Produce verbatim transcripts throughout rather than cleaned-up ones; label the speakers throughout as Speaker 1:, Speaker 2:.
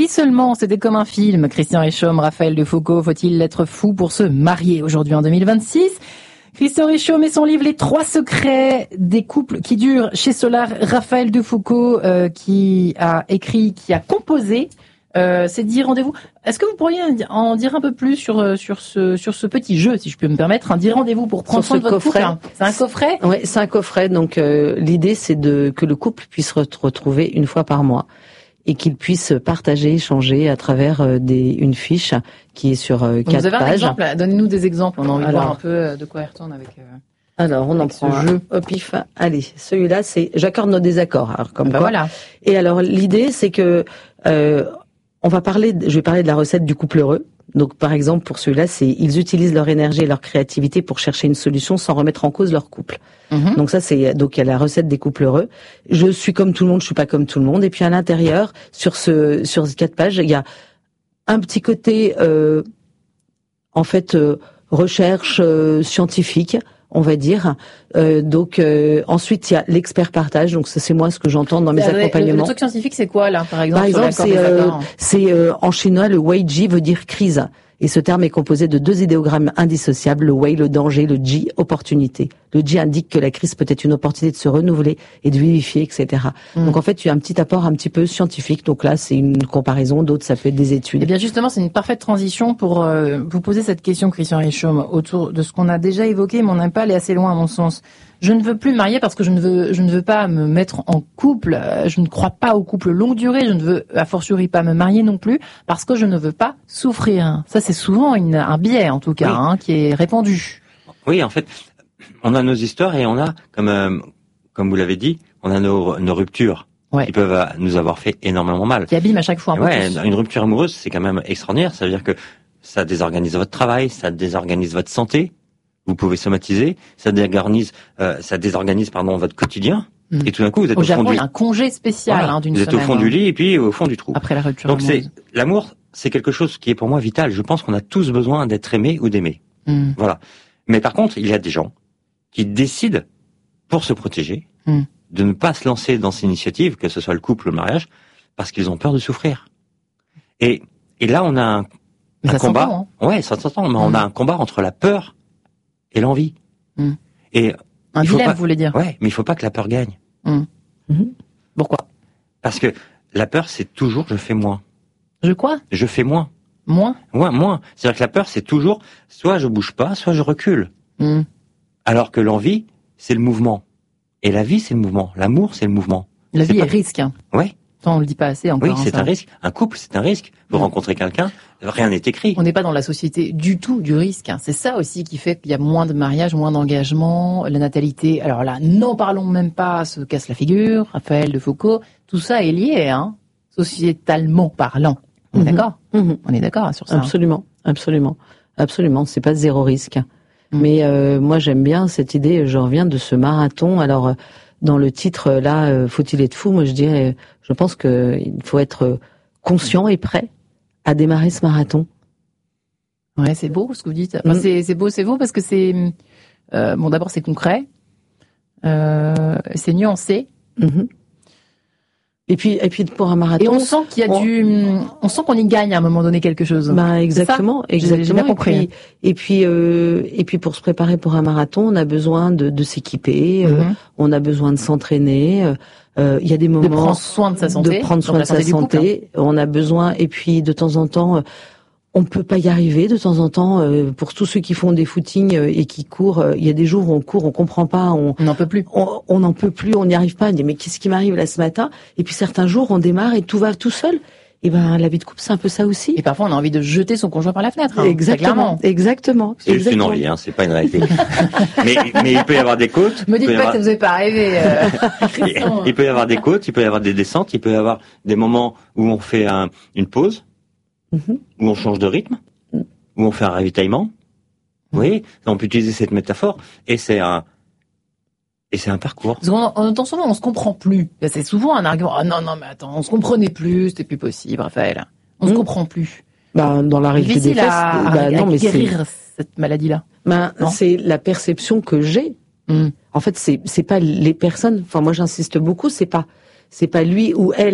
Speaker 1: Si seulement c'était comme un film, Christian Richomme, Raphaël Defoucault, faut-il être fou pour se marier aujourd'hui en deux mille vingt-six? Christian Richomme et son livre Les trois secrets des couples qui durent chez Solar. Raphaël Defoucault euh, qui a écrit, qui a composé euh, ces dix rendez-vous. Est-ce que vous pourriez en dire un peu plus sur sur ce sur ce petit jeu, si je peux me permettre, un dix rendez-vous pour prendre soin de votre couple? C'est un coffret.
Speaker 2: Oui, c'est un coffret. Donc euh, l'idée c'est de que le couple puisse se retrouver une fois par mois et qu'ils puissent partager, échanger à travers euh, des une fiche qui est sur euh, quatre pages.
Speaker 1: Vous avez un exemple là. Donnez-nous des exemples. On a envie
Speaker 2: Alors,
Speaker 1: de voir un peu de quoi il retourne avec. Euh,
Speaker 2: alors on en
Speaker 1: avec
Speaker 2: prend
Speaker 1: ce
Speaker 2: un
Speaker 1: jeu.
Speaker 2: au pif. Allez, celui-là c'est j'accorde nos désaccords. Alors comme
Speaker 1: bah
Speaker 2: quoi.
Speaker 1: Voilà.
Speaker 2: Et alors l'idée c'est que euh, on va parler. De, je vais parler de la recette du couple heureux. Donc, par exemple, pour ceux-là, c'est ils utilisent leur énergie et leur créativité pour chercher une solution sans remettre en cause leur couple. Mmh. Donc ça, c'est donc il y a la recette des couples heureux. Je suis comme tout le monde, je suis pas comme tout le monde. Et puis à l'intérieur, sur ce sur ces quatre pages, il y a un petit côté, euh, en fait, euh, recherche euh, scientifique, on va dire. Euh, donc euh, ensuite il y a l'expert partage. Donc ça c'est moi ce que j'entends dans mes
Speaker 1: le,
Speaker 2: accompagnements.
Speaker 1: Le, le truc scientifique c'est quoi là par exemple?
Speaker 2: Par exemple c'est euh, c'est euh, en chinois le wei ji veut dire crise. Et ce terme est composé de deux idéogrammes indissociables, le wei, le danger, le ji, opportunité. Le ji indique que la crise peut être une opportunité de se renouveler et de vivifier, et cetera. Mm. Donc en fait, tu as un petit apport un petit peu scientifique. Donc là, c'est une comparaison, d'autres, ça peut être des études.
Speaker 1: Eh bien justement, c'est une parfaite transition pour euh, vous poser cette question, Christian Richomme, autour de ce qu'on a déjà évoqué, mais on n'a pas allé assez loin à mon sens. Je ne veux plus me marier parce que je ne veux, je ne veux pas me mettre en couple. Je ne crois pas au couple longue durée. Je ne veux, a fortiori, pas me marier non plus parce que je ne veux pas souffrir. Ça, c'est souvent une, un biais, en tout cas, oui. hein, qui est répandu.
Speaker 3: Oui, en fait, on a nos histoires et on a, comme, euh, comme vous l'avez dit, on a nos, nos ruptures. Ouais. Qui peuvent nous avoir fait énormément mal.
Speaker 1: Qui abîment à chaque fois un
Speaker 3: ouais,
Speaker 1: peu plus.
Speaker 3: Une rupture amoureuse, c'est quand même extraordinaire. Ça veut dire que ça désorganise votre travail, ça désorganise votre santé. Vous pouvez somatiser, ça désorganise, euh, ça désorganise pardon votre quotidien. Mmh. Et tout d'un coup, vous êtes
Speaker 1: au,
Speaker 3: au
Speaker 1: Japon,
Speaker 3: fond du.
Speaker 1: Il y a un congé spécial
Speaker 3: voilà,
Speaker 1: hein, d'une
Speaker 3: vous
Speaker 1: semaine.
Speaker 3: Vous êtes au fond
Speaker 1: hein.
Speaker 3: du lit et puis au fond du trou.
Speaker 1: Après la rupture
Speaker 3: Donc
Speaker 1: amoureuse.
Speaker 3: c'est l'amour, c'est quelque chose qui est pour moi vital. Je pense qu'on a tous besoin d'être aimé ou d'aimer. Mmh. Voilà. Mais par contre, il y a des gens qui décident pour se protéger mmh. de ne pas se lancer dans ces initiatives, que ce soit le couple ou le mariage, parce qu'ils ont peur de souffrir. Et et là, on a un,
Speaker 1: mais
Speaker 3: un
Speaker 1: ça
Speaker 3: combat.
Speaker 1: S'entend, hein.
Speaker 3: Ouais, ça s'entend. Mais mmh. on a un combat entre la peur et l'envie.
Speaker 1: Mmh.
Speaker 3: Et
Speaker 1: un
Speaker 3: il faut
Speaker 1: dilemme,
Speaker 3: pas,
Speaker 1: vous voulez dire?
Speaker 3: Ouais, mais il faut pas que la peur gagne.
Speaker 1: Mmh. Mmh. Pourquoi?
Speaker 3: Parce que la peur, c'est toujours je fais moins.
Speaker 1: Je quoi?
Speaker 3: Je fais moins.
Speaker 1: Moins?
Speaker 3: Ouais, moins. C'est-à-dire que la peur, c'est toujours soit je bouge pas, soit je recule.
Speaker 1: Mmh.
Speaker 3: Alors que l'envie, c'est le mouvement. Et la vie, c'est le mouvement. L'amour, c'est le mouvement.
Speaker 1: La
Speaker 3: c'est
Speaker 1: vie
Speaker 3: pas...
Speaker 1: est risque. Hein.
Speaker 3: Ouais.
Speaker 1: Ça, on le dit pas assez encore.
Speaker 3: Oui, c'est
Speaker 1: hein,
Speaker 3: un risque. Un couple, c'est un risque. Vous mmh. rencontrez quelqu'un, rien n'est écrit.
Speaker 1: On n'est pas dans la société du tout du risque. Hein. C'est ça aussi qui fait qu'il y a moins de mariages, moins d'engagement, la natalité. Alors là, n'en parlons même pas, se casse la figure. Raphaël Defoucault, tout ça est lié, hein, sociétalement parlant. On est mmh. d'accord mmh. On est d'accord sur ça.
Speaker 2: Absolument,
Speaker 1: hein.
Speaker 2: absolument, absolument. C'est pas zéro risque. Mmh. Mais euh, moi, j'aime bien cette idée. Je reviens de ce marathon. Alors. Dans le titre, là, euh, faut-il être fou? Moi, je dirais, je pense que il faut être conscient et prêt à démarrer ce marathon.
Speaker 1: Ouais, c'est beau ce que vous dites. Enfin, mmh. c'est, c'est beau, c'est beau parce que c'est euh, bon. D'abord, c'est concret, euh, c'est nuancé. Mmh.
Speaker 2: Et puis, et puis pour un marathon.
Speaker 1: Et on sent qu'il y a on... du, on sent qu'on y gagne à un moment donné quelque chose.
Speaker 2: Bah exactement, exactement.
Speaker 1: J'ai bien compris.
Speaker 2: Et puis, et puis, euh, et puis pour se préparer pour un marathon, on a besoin de, de s'équiper, mm-hmm. euh, on a besoin de s'entraîner. Euh, il y a des moments
Speaker 1: de prendre soin de sa santé,
Speaker 2: de prendre soin de sa santé. On a besoin, et puis de temps en temps. On peut pas y arriver de temps en temps. Euh, pour tous ceux qui font des footings euh, et qui courent, il euh, y a des jours où on court, on comprend pas, on
Speaker 1: n'en peut plus,
Speaker 2: on n'en peut plus, on n'y arrive pas. On dit mais qu'est-ce qui m'arrive là ce matin? Et puis certains jours, on démarre et tout va tout seul. Et ben la vie de couple, c'est un peu ça aussi.
Speaker 1: Et parfois, on a envie de jeter son conjoint par la fenêtre. Hein,
Speaker 2: exactement, exactement.
Speaker 3: C'est juste
Speaker 2: exactement.
Speaker 3: une envie, hein, c'est pas une réalité. mais mais il peut y avoir des côtes.
Speaker 1: Me dites pas
Speaker 3: avoir...
Speaker 1: que ça vous est pas arrivé. Euh...
Speaker 3: il, il peut y avoir des côtes, il peut y avoir des descentes, il peut y avoir des moments où on fait un, une pause, mm-hmm. où on change de rythme. Où on fait un ravitaillement. Vous voyez, on peut utiliser cette métaphore et c'est un et c'est un parcours.
Speaker 1: Parce qu'on, on entend souvent, on se comprend plus. C'est souvent un argument. Ah non non mais attends, on se comprenait plus, c'était plus possible, Raphaël. On mmh. se comprend plus.
Speaker 2: Bah dans la réalité des faits,
Speaker 1: à,
Speaker 2: bah,
Speaker 1: à,
Speaker 2: non
Speaker 1: à
Speaker 2: mais
Speaker 1: guérir
Speaker 2: c'est
Speaker 1: cette maladie-là.
Speaker 2: Bah c'est la perception que j'ai. Mmh. En fait, c'est c'est pas les personnes. Enfin moi j'insiste beaucoup, c'est pas c'est pas lui ou elle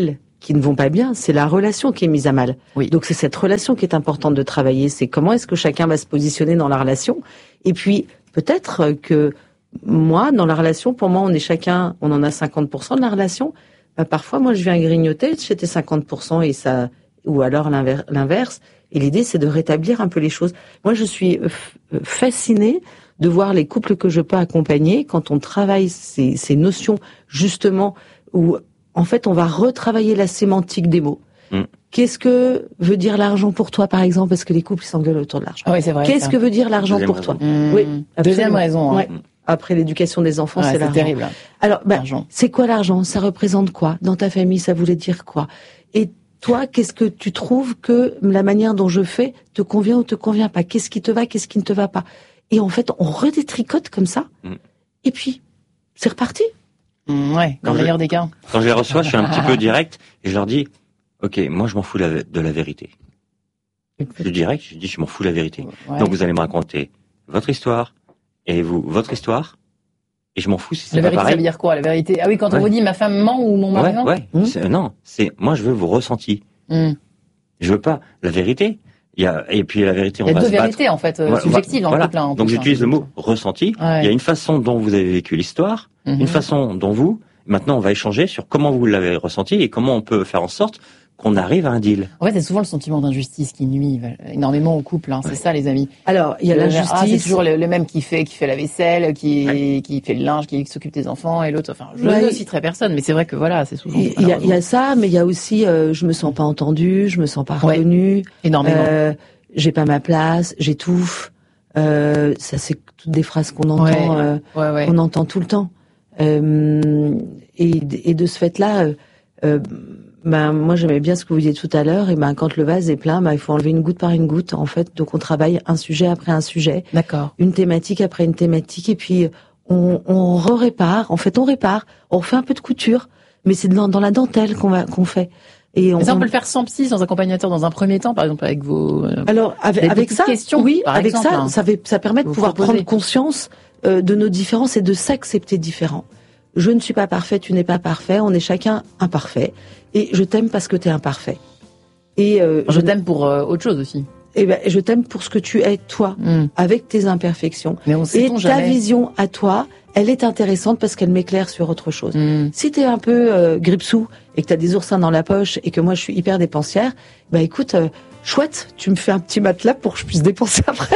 Speaker 2: qui ne vont pas bien, c'est la relation qui est mise à mal.
Speaker 1: Oui.
Speaker 2: Donc c'est cette relation qui est importante de travailler, c'est comment est-ce que chacun va se positionner dans la relation. Et puis peut-être que moi, dans la relation, pour moi, on est chacun, on en a cinquante pour cent de la relation. Bah, parfois, moi, je viens grignoter, j'étais cinquante pour cent et ça, ou alors l'inverse. Et l'idée, c'est de rétablir un peu les choses. Moi, je suis fascinée de voir les couples que je peux accompagner quand on travaille ces, ces notions, justement, où, en fait, on va retravailler la sémantique des mots. Mmh. Qu'est-ce que veut dire l'argent pour toi, par exemple? Parce que les couples s'engueulent autour de l'argent.
Speaker 1: Ah oui, c'est vrai.
Speaker 2: Qu'est-ce que veut dire l'argent pour
Speaker 3: raison.
Speaker 2: toi?
Speaker 1: Mmh.
Speaker 2: Oui, absolument.
Speaker 1: Deuxième raison. Hein.
Speaker 2: Ouais. Après l'éducation des enfants,
Speaker 1: ouais,
Speaker 2: c'est l'argent.
Speaker 1: C'est terrible.
Speaker 2: Alors, bah, c'est quoi l'argent? Ça représente quoi? Dans ta famille, ça voulait dire quoi? Et toi, qu'est-ce que tu trouves que la manière dont je fais te convient ou te convient pas? Qu'est-ce qui te va, qu'est-ce qui ne te va pas? Et en fait, on redétricote comme ça. Mmh. Et puis, c'est reparti.
Speaker 1: Mmh, ouais, dans le meilleur des cas.
Speaker 3: Quand je les reçois, je suis un petit peu direct et je leur dis, ok, moi je m'en fous de la vérité. Je suis direct, je dis, je m'en fous de la vérité. Ouais. Donc vous allez me raconter votre histoire et vous, votre histoire. Et je m'en fous si c'est
Speaker 1: pas
Speaker 3: pareil. La
Speaker 1: vérité, ça veut dire quoi, la vérité? Ah oui, quand on ouais. vous dit ma femme ment ou mon mari ment?
Speaker 3: Ouais, ouais. Mmh. C'est, non, c'est, moi je veux vos ressentis. Mmh. Je veux pas la vérité. Il y a, et puis la vérité, on va se battre.
Speaker 1: Il y a deux vérités, en fait, euh, voilà, subjectives dans
Speaker 3: voilà.
Speaker 1: le couple. Hein,
Speaker 3: donc j'utilise le mot ressenti. Ouais. Il y a une façon dont vous avez vécu l'histoire, mmh. une façon dont vous, maintenant on va échanger sur comment vous l'avez ressenti et comment on peut faire en sorte qu'on arrive à un deal.
Speaker 1: En fait, c'est souvent le sentiment d'injustice qui nuit énormément au couple. Hein. Ouais. C'est ça, les amis.
Speaker 2: Alors, il y a l'injustice.
Speaker 1: Ah, c'est toujours le, le même qui fait, qui fait la vaisselle, qui, ouais. qui fait le linge, qui s'occupe des enfants, et l'autre. Enfin, je ouais. ne citerai personne, mais c'est vrai que voilà, c'est souvent.
Speaker 2: Il y, y, y a ça, mais il y a aussi, euh, je me sens pas entendue, je me sens pas reconnue.
Speaker 1: Ouais. Énormément. Euh,
Speaker 2: j'ai pas ma place, j'étouffe. Euh, ça, c'est toutes des phrases qu'on entend,
Speaker 1: ouais.
Speaker 2: Euh,
Speaker 1: ouais, ouais.
Speaker 2: qu'on entend tout le temps. Euh, et, et de ce fait-là. Euh, Ben moi j'aimais bien ce que vous disiez tout à l'heure et ben quand le vase est plein, ben il faut enlever une goutte par une goutte en fait. Donc on travaille un sujet après un sujet,
Speaker 1: d'accord,
Speaker 2: une thématique après une thématique et puis on, on répare. En fait on répare, on refait un peu de couture, mais c'est dans, dans la dentelle qu'on va qu'on fait.
Speaker 1: Et on, mais ça on peut le faire sans psy, sans accompagnateur dans un premier temps, par exemple avec vos. Euh,
Speaker 2: Alors avec, avec ça,
Speaker 1: questions,
Speaker 2: oui, avec
Speaker 1: exemple,
Speaker 2: ça,
Speaker 1: hein.
Speaker 2: ça, fait, ça permet de
Speaker 1: vous
Speaker 2: pouvoir
Speaker 1: proposez.
Speaker 2: prendre conscience euh, de nos différences et de s'accepter différents. Je ne suis pas parfait, tu n'es pas parfait, on est chacun imparfait. Et je t'aime parce que t'es imparfait. Et euh,
Speaker 1: je t'aime pour euh, autre chose aussi.
Speaker 2: Et ben, je t'aime pour ce que tu es toi, mm. avec tes imperfections.
Speaker 1: Mais on
Speaker 2: et ta
Speaker 1: jamais.
Speaker 2: vision à toi, elle est intéressante parce qu'elle m'éclaire sur autre chose.
Speaker 1: Mm.
Speaker 2: Si t'es un peu euh, gripsou et que t'as des oursins dans la poche et que moi je suis hyper dépensière, bah écoute, euh, chouette, tu me fais un petit matelas pour que je puisse dépenser après.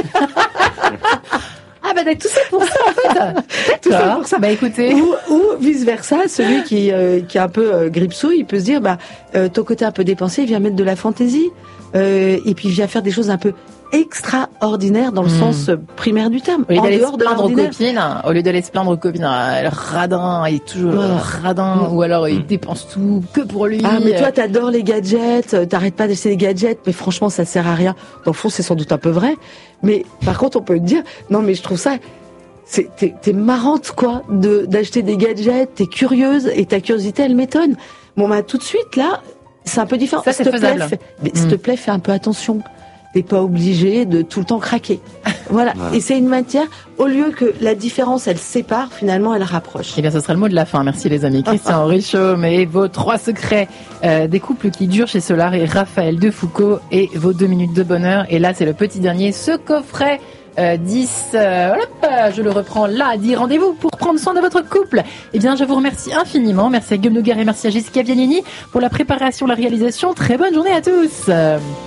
Speaker 1: Ah bah tout ça pour ça en fait.
Speaker 2: Tout ça pour ça.
Speaker 1: Bah écoutez.
Speaker 2: Ou, ou vice versa, celui qui euh, qui est un peu euh, gripsou, il peut se dire bah euh, ton côté un peu dépensier, il vient mettre de la fantaisie euh, et puis il vient faire des choses un peu extraordinaires dans le mmh. sens primaire du terme.
Speaker 1: Au lieu d'aller se
Speaker 2: de
Speaker 1: plaindre aux copines, au lieu d'aller se plaindre aux copines, le radin, il est toujours voilà. radin, mmh. ou alors il mmh. dépense tout que pour lui.
Speaker 2: Ah mais toi t'adores les gadgets, t'arrêtes pas d'acheter des gadgets, mais franchement ça sert à rien. Dans le fond c'est sans doute un peu vrai, mais par contre on peut te dire non mais je trouve ça c'est t'es, t'es marrante quoi de d'acheter des gadgets, t'es curieuse et ta curiosité elle m'étonne. Bon bah tout de suite là c'est un peu différent.
Speaker 1: Ça, c'est
Speaker 2: s'il te
Speaker 1: faisable.
Speaker 2: plaît, fais, mais, mmh. s'il te plaît fais un peu attention. T'es pas obligé de tout le temps craquer. Voilà. voilà. Et c'est une matière, au lieu que la différence, elle sépare, finalement, elle rapproche.
Speaker 1: Eh bien, ce sera le mot de la fin. Merci, les amis. Christian Richomme et vos trois secrets euh, des couples qui durent chez Solar et Raphaël Defoucauld et vos deux minutes de bonheur. Et là, c'est le petit dernier, ce coffret euh, dix. Euh, hop, je le reprends là. Dit rendez-vous pour prendre soin de votre couple. Eh bien, je vous remercie infiniment. Merci à Guillaume Noguer et merci à Jessica Vianini pour la préparation, la réalisation. Très bonne journée à tous.